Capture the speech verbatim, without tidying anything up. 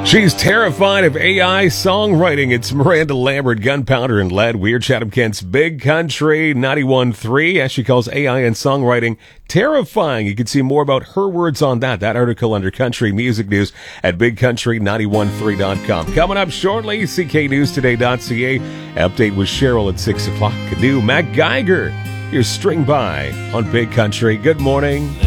She's terrified of A I songwriting. It's Miranda Lambert, Gunpowder and Lead. We're Chatham Kent's Big Country ninety-one point three, as she calls A I and songwriting terrifying. You can see more about her words on that. That article under Country Music News at big country nine one three dot com. Coming up shortly, c k news today dot c a. Update with Cheryl at six o'clock. New Mac Geiger, your string by on Big Country. Good morning.